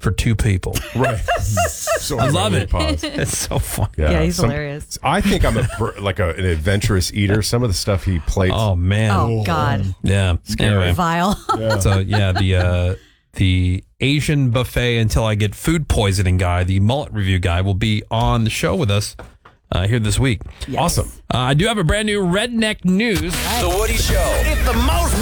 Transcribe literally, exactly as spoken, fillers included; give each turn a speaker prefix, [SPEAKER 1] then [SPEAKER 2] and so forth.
[SPEAKER 1] for two people.
[SPEAKER 2] Right. So
[SPEAKER 1] I love it.
[SPEAKER 2] pause.
[SPEAKER 1] It's so fun.
[SPEAKER 3] Yeah,
[SPEAKER 2] Yeah,
[SPEAKER 3] he's
[SPEAKER 2] some-
[SPEAKER 3] hilarious.
[SPEAKER 2] I think I'm a per- like a, an adventurous eater. Some of the stuff he plates.
[SPEAKER 1] Oh man.
[SPEAKER 3] Oh, God.
[SPEAKER 1] Yeah. Anyway.
[SPEAKER 3] Vile.
[SPEAKER 1] So yeah, the uh, the Asian buffet until I get food poisoning guy, the mullet review guy, will be on the show with us uh, here this week.
[SPEAKER 2] Awesome.
[SPEAKER 1] Uh, I do have a brand new Redneck News.
[SPEAKER 4] The Woody Show. It's the most